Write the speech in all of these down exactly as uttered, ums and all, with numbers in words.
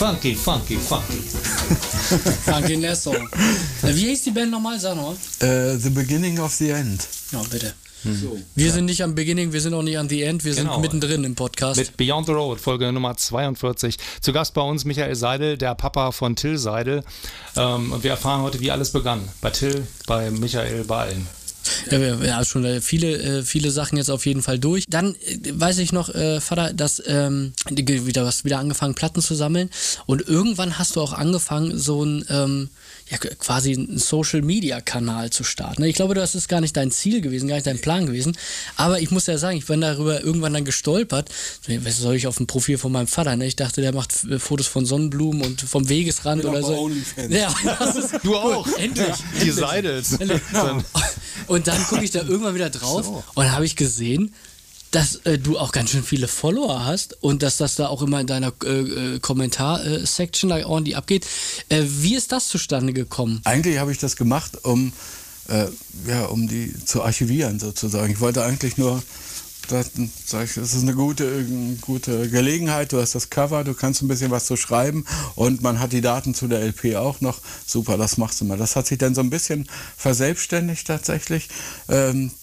Funky, funky, funky. Funky in der Song. Wie hieß die Band nochmal? Sag noch. Uh, the Beginning of the End. Ja, bitte. So. Wir ja. sind nicht am Beginning, wir sind auch nicht an the End, wir genau. sind mittendrin im Podcast. Mit Beyond the Road, Folge Nummer zweiundvierzig. Zu Gast bei uns Michael Seidel, der Papa von Till Seidel. Ähm, und wir erfahren heute, wie alles begann. Bei Till, bei Michael, bei allen. Ja, ja, schon viele, viele Sachen jetzt auf jeden Fall durch. Dann weiß ich noch, äh, Vater, dass ähm, du hast wieder angefangen, Platten zu sammeln. Und irgendwann hast du auch angefangen, so ein ähm, ja, quasi einen Social-Media-Kanal zu starten. Ich glaube, das ist gar nicht dein Ziel gewesen, gar nicht dein Plan gewesen. Aber ich muss ja sagen, ich bin darüber irgendwann dann gestolpert. Was soll ich auf dem Profil von meinem Vater? Ne? Ich dachte, der macht Fotos von Sonnenblumen und vom Wegesrand oder so. Ja, das ist, du auch. Gut, endlich. Die endlich. Seidels. Genau. Und dann gucke ich da irgendwann wieder drauf so. Und dann habe ich gesehen, dass äh, du auch ganz schön viele Follower hast und dass das da auch immer in deiner äh, Kommentar-Section da ordentlich abgeht. Äh, wie ist das zustande gekommen? Eigentlich habe ich das gemacht, um, äh, ja, um die zu archivieren sozusagen. Ich wollte eigentlich nur, das, sag ich, das ist eine gute, eine gute Gelegenheit, du hast das Cover, du kannst ein bisschen was zu schreiben und man hat die Daten zu der L P auch noch. Super, das machst du mal. Das hat sich dann so ein bisschen verselbstständigt tatsächlich. Ähm,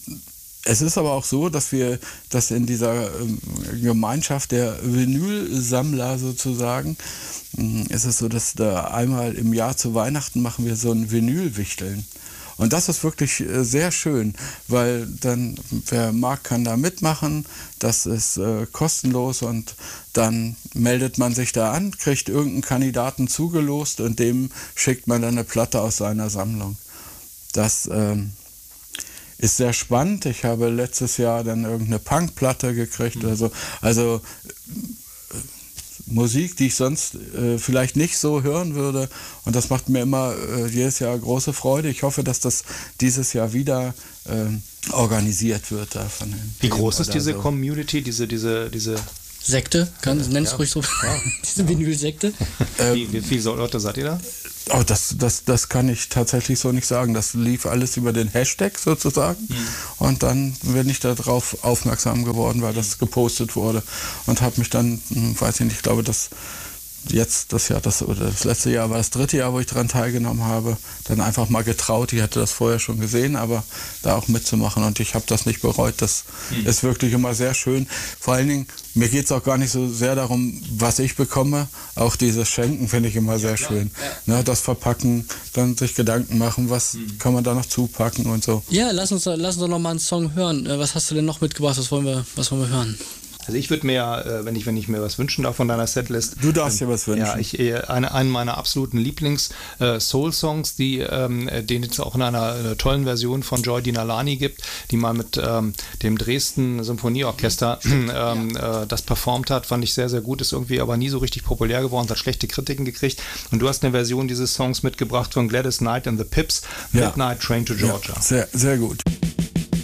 Es ist aber auch so, dass wir, dass in dieser ähm, Gemeinschaft der Vinylsammler sozusagen, ähm, ist es so, dass da einmal im Jahr zu Weihnachten machen wir so ein Vinylwichteln. Und das ist wirklich äh, sehr schön, weil dann, wer mag, kann da mitmachen, das ist äh, kostenlos und dann meldet man sich da an, kriegt irgendeinen Kandidaten zugelost und dem schickt man dann eine Platte aus seiner Sammlung. Das ähm, ist sehr spannend. Ich habe letztes Jahr dann irgendeine Punkplatte gekriegt. Mhm. Also, also äh, Musik, die ich sonst äh, vielleicht nicht so hören würde. Und das macht mir immer äh, jedes Jahr große Freude. Ich hoffe, dass das dieses Jahr wieder äh, organisiert wird. Da von den Wie groß ist diese so. Community, diese, diese, diese Sekte? Kann, äh, nenn es ja. ruhig so. Ja. Diese Vinyl-Sekte. Wie, wie viele Leute seid ihr da? Oh, das, das, das kann ich tatsächlich so nicht sagen. Das lief alles über den Hashtag sozusagen. Mhm. Und dann bin ich darauf aufmerksam geworden, weil das gepostet wurde. Und habe mich dann, weiß ich nicht, ich glaube, das jetzt, das Jahr, das, oder das letzte Jahr war das dritte Jahr, wo ich daran teilgenommen habe, dann einfach mal getraut. Ich hatte das vorher schon gesehen, aber da auch mitzumachen. Und ich habe das nicht bereut. Das mhm. ist wirklich immer sehr schön. Vor allen Dingen, mir geht es auch gar nicht so sehr darum, was ich bekomme. Auch dieses Schenken finde ich immer sehr ja, schön. Ja. Ne, das Verpacken, dann sich Gedanken machen, was mhm. kann man da noch zupacken und so. Ja, lass uns, lass uns doch noch mal einen Song hören. Was hast du denn noch mitgebracht? Was wollen wir, was wollen wir hören? Also ich würde mir, wenn ich, wenn ich mir was wünschen darf von deiner Setlist. Du darfst dir was wünschen. Ja, ich, eine, einen meiner absoluten Lieblings-Soul-Songs, die, ähm, den es auch in einer, einer tollen Version von Joy Dinalani gibt, die mal mit ähm, dem Dresden Symphonieorchester ähm, äh, das performt hat, fand ich sehr, sehr gut, ist irgendwie aber nie so richtig populär geworden, hat schlechte Kritiken gekriegt. Und du hast eine Version dieses Songs mitgebracht von Gladys Knight and the Pips, Midnight ja. Train to Georgia. Ja, sehr, sehr gut.